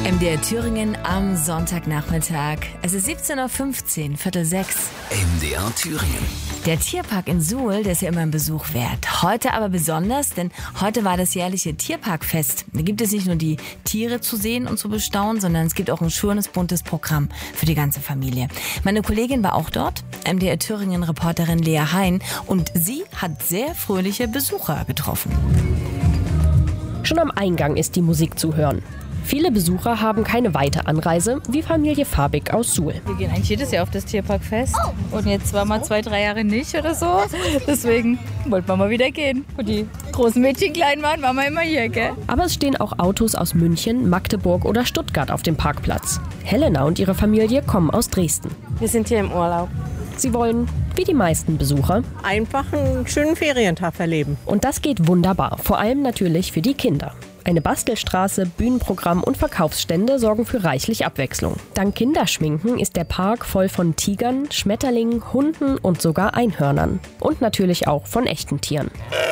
MDR Thüringen am Sonntagnachmittag. Es ist 17:15 Uhr, 17:45. MDR Thüringen. Der Tierpark in Suhl, der ist ja immer ein Besuch wert. Heute aber besonders, denn heute war das jährliche Tierparkfest. Da gibt es nicht nur die Tiere zu sehen und zu bestaunen, sondern es gibt auch ein schönes, buntes Programm für die ganze Familie. Meine Kollegin war auch dort, MDR Thüringen-Reporterin Lea Hein, und sie hat sehr fröhliche Besucher getroffen. Schon am Eingang ist die Musik zu hören. Viele Besucher haben keine weite Anreise, wie Familie Fabig aus Suhl. Wir gehen eigentlich jedes Jahr auf das Tierparkfest. Und jetzt waren wir 2-3 Jahre nicht oder so. Deswegen wollten wir mal wieder gehen. Und die großen Mädchen klein waren wir immer hier, gell? Aber es stehen auch Autos aus München, Magdeburg oder Stuttgart auf dem Parkplatz. Helena und ihre Familie kommen aus Dresden. Wir sind hier im Urlaub. Sie wollen, wie die meisten Besucher, Einfach einen schönen Ferientag erleben. und das geht wunderbar, vor allem natürlich für die Kinder. Eine Bastelstraße, Bühnenprogramm und Verkaufsstände sorgen für reichlich Abwechslung. Dank Kinderschminken ist der Park voll von Tigern, Schmetterlingen, Hunden und sogar Einhörnern. Und natürlich auch von echten Tieren.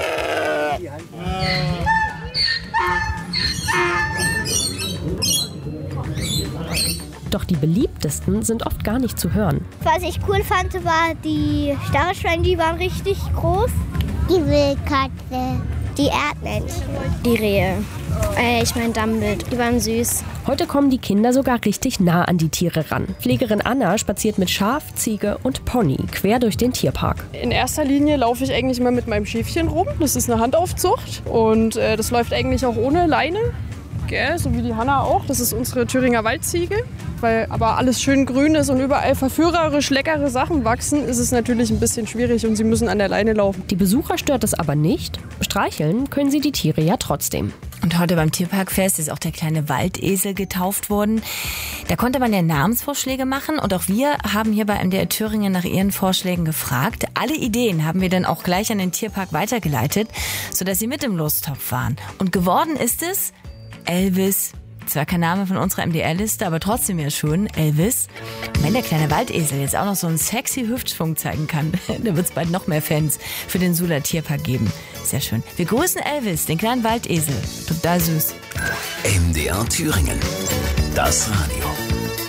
Doch die beliebtesten sind oft gar nicht zu hören. Was ich cool fand, war die Stachelschweine, die waren richtig groß. Die Wildkatze. Die Erdmännchen. Die Rehe. Ich meine Dammwild. Die waren süß. Heute kommen die Kinder sogar richtig nah an die Tiere ran. Pflegerin Anna spaziert mit Schaf, Ziege und Pony quer durch den Tierpark. In erster Linie laufe ich eigentlich mal mit meinem Schäfchen rum. Das ist eine Handaufzucht und das läuft eigentlich auch ohne Leine. Gell, so wie die Hanna auch. Das ist unsere Thüringer Waldziege. Weil aber alles schön grün ist und überall verführerisch leckere Sachen wachsen, ist es natürlich ein bisschen schwierig und sie müssen an der Leine laufen. Die Besucher stört es aber nicht. Streicheln können sie die Tiere ja trotzdem. Und heute beim Tierparkfest ist auch der kleine Waldesel getauft worden. Da konnte man ja Namensvorschläge machen und auch wir haben hier bei MDR Thüringen nach ihren Vorschlägen gefragt. Alle Ideen haben wir dann auch gleich an den Tierpark weitergeleitet, sodass sie mit im Lostopf waren. Und geworden ist es Elvis. Zwar kein Name von unserer MDR-Liste, aber trotzdem ja schön, Elvis. Und wenn der kleine Waldesel jetzt auch noch so einen sexy Hüftschwung zeigen kann, dann wird es bald noch mehr Fans für den Suhler Tierpark geben. Sehr schön. Wir grüßen Elvis, den kleinen Waldesel. Total süß. MDR Thüringen. Das Radio.